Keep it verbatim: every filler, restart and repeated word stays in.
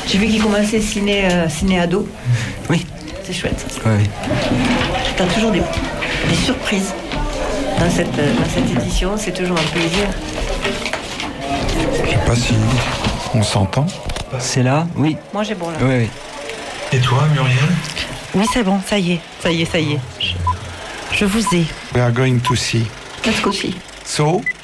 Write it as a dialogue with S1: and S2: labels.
S1: J'ai vu qu'il commençait ciné, euh, ciné ado.
S2: Oui.
S1: C'est chouette.
S2: Oui, oui.
S1: T'as toujours des, des surprises dans cette, dans cette édition. C'est toujours un plaisir.
S3: Je sais pas si on s'entend.
S2: C'est là? Oui.
S1: Moi, j'ai bon là.
S2: Oui, oui.
S3: Et toi, Muriel?
S4: Oui, c'est bon, ça y est, ça y est, ça y est. Je, je vous ai.
S3: We are going to see.
S1: Let's go see.
S3: So,